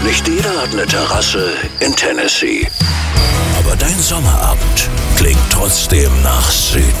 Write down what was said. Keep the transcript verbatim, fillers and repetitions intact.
Nicht jeder hat eine Terrasse in Tennessee. Aber dein Sommerabend klingt trotzdem nach Süd.